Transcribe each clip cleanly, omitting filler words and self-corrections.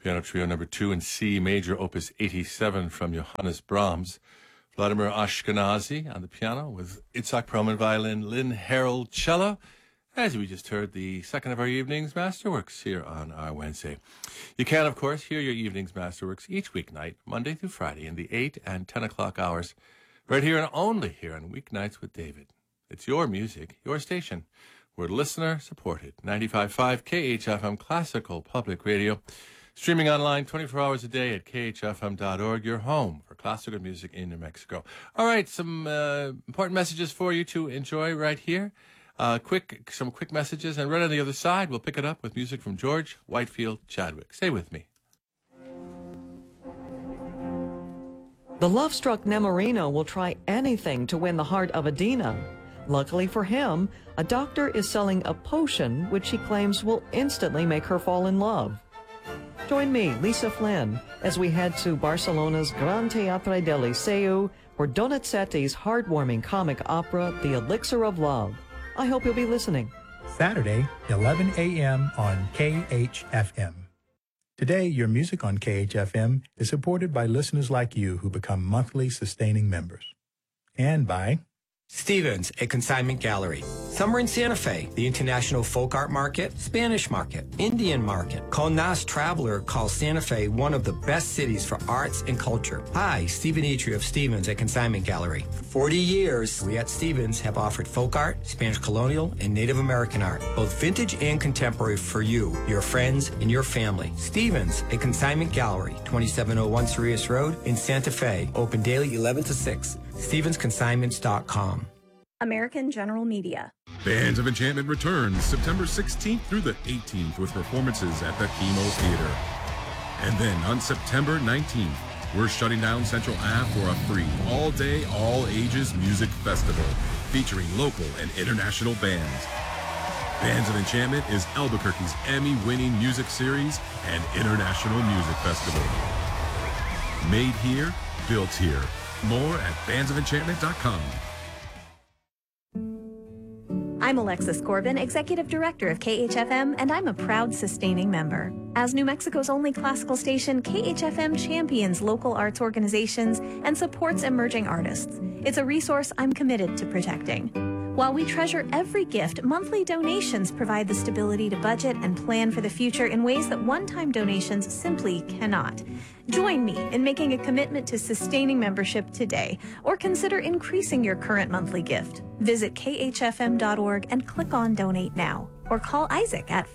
Piano Trio number 2 in C major, opus 87 from Johannes Brahms. Vladimir Ashkenazy on the piano with Itzhak Perlman violin, Lynn Harold cello. As we just heard, the second of our evening's Masterworks here on our Wednesday. You can, of course, hear your evening's Masterworks each weeknight, Monday through Friday, in the 8 and 10 o'clock hours, right here and only here on Weeknights with David. It's your music, your station. We're listener-supported. 95.5 KHFM Classical Public Radio. Streaming online 24 hours a day at khfm.org, your home for classical music in New Mexico. All right, some important messages for you to enjoy right here. Some quick messages, and right on the other side, we'll pick it up with music from George Whitefield Chadwick. Stay with me. The love-struck Nemorino will try anything to win the heart of Adina. Luckily for him, a doctor is selling a potion which he claims will instantly make her fall in love. Join me, Lisa Flynn, as we head to Barcelona's Gran Teatre del Liceu for Donizetti's heartwarming comic opera, The Elixir of Love. I hope you'll be listening. Saturday, 11 a.m. on KHFM. Today, your music on KHFM is supported by listeners like you who become monthly sustaining members. And by Stevens, a consignment gallery. Summer in Santa Fe, the International Folk Art Market, Spanish Market, Indian Market. Call Nas Traveler calls Santa Fe one of the best cities for arts and culture. Hi, Stephen Etry of Stevens, a consignment gallery. For 40 years, we at Stevens have offered folk art, Spanish colonial, and Native American art, both vintage and contemporary for you, your friends, and your family. Stevens, a consignment gallery, 2701 Cerritos Road in Santa Fe, open daily 11 to 6. StevensConsignments.com. American General Media. Bands of Enchantment returns September 16th through the 18th with performances at the Chemo Theater. And then on September 19th, we're shutting down Central Ave for a free all-day, all-ages music festival featuring local and international bands. Bands of Enchantment is Albuquerque's Emmy-winning music series and international music festival. Made here, built here. More at bandsoфenchantment.com. I'm Alexis Corbin, Executive Director of KHFM, and I'm a proud sustaining member. As New Mexico's only classical station, KHFM champions local arts organizations and supports emerging artists. It's a resource I'm committed to protecting. While we treasure every gift, monthly donations provide the stability to budget and plan for the future in ways that one-time donations simply cannot. Join me in making a commitment to sustaining membership today, or consider increasing your current monthly gift. Visit khfm.org and click on Donate Now, or call Isaac at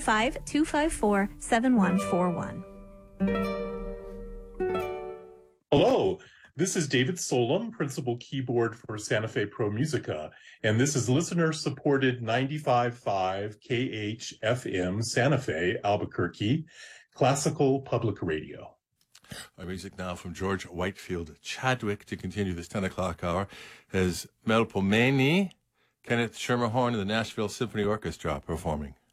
505-254-7141. Hello. This is David Solom, Principal Keyboard for Santa Fe Pro Musica, and this is listener-supported 95.5 KHFM Santa Fe, Albuquerque, Classical Public Radio. Our music now from George Whitefield Chadwick to continue this 10 o'clock hour as Melpomene, Kenneth Schermerhorn, and the Nashville Symphony Orchestra performing.